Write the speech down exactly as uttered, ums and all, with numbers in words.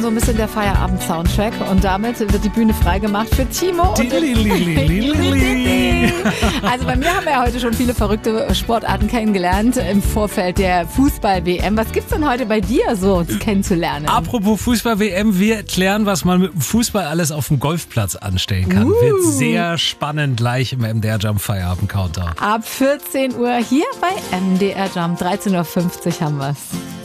So ein bisschen der Feierabend-Soundtrack und damit wird die Bühne freigemacht für Timo. Und also bei mir haben wir ja heute schon viele verrückte Sportarten kennengelernt im Vorfeld der Fußball-W M. Was gibt's denn heute bei dir so kennenzulernen? Apropos Fußball-W M, wir klären, was man mit dem Fußball alles auf dem Golfplatz anstellen kann. Uh. Wird sehr spannend gleich im M D R Jump Feierabend-Countdown. Ab vierzehn Uhr hier bei M D R Jump. dreizehn Uhr fünfzig haben wir's.